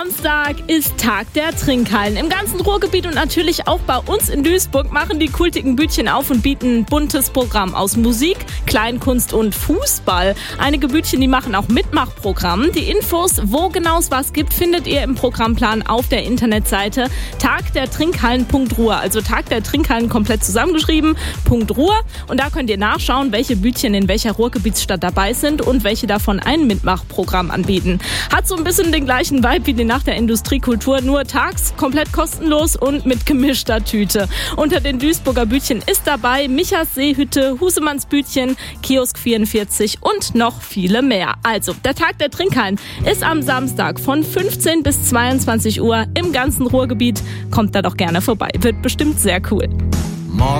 Samstag ist Tag der Trinkhallen. Im ganzen Ruhrgebiet und natürlich auch bei uns in Duisburg machen die kultigen Bütchen auf und bieten ein buntes Programm aus Musik, Kleinkunst und Fußball. Einige Bütchen, die machen auch Mitmachprogramm. Die Infos, wo genau es was gibt, findet ihr im Programmplan auf der Internetseite tagdertrinkhallen.ruhr. Also Tag der Trinkhallen komplett zusammengeschrieben, .ruhr. Und da könnt ihr nachschauen, welche Bütchen in welcher Ruhrgebietsstadt dabei sind und welche davon ein Mitmachprogramm anbieten. Hat so ein bisschen den gleichen Vibe wie die Nacht der Industriekultur, nur tags, komplett kostenlos und mit gemischter Tüte. Unter den Duisburger Bütchen ist dabei Michas Seehütte, Husemanns Bütchen, Kiosk 44 und noch viele mehr. Also, der Tag der Trinkhallen ist am Samstag von 15 bis 22 Uhr im ganzen Ruhrgebiet. Kommt da doch gerne vorbei, wird bestimmt sehr cool.